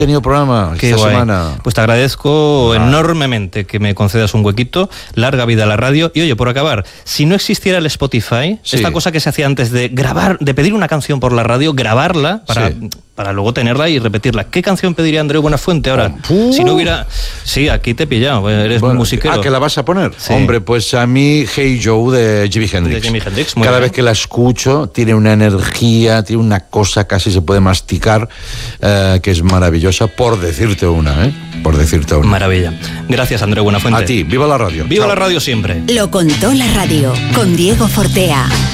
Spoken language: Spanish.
tenido programa esta semana. Pues te agradezco enormemente que me concedas un huequito. Larga vida a la radio. Y oye, por acabar, si no existiera el Spotify, esta cosa que se hacía antes de grabar, de pedir una canción por la radio, grabarla para luego tenerla y repetirla. ¿Qué canción pediría Andreu Buenafuente ahora? Si no hubiera... Sí, aquí te he pillado, eres muy musiquero. ¿Que la vas a poner? Sí. Hombre, pues a mí Hey Joe de Jimi Hendrix. Muy Cada bien. vez que la escucho tiene una energía, tiene una cosa casi se puede masticar, que es maravillosa, por decirte una, por decirte una. Maravilla. Gracias, Andreu Buenafuente. A ti, viva la radio. Viva Chao. la radio siempre. Lo contó la radio con Diego Fortea.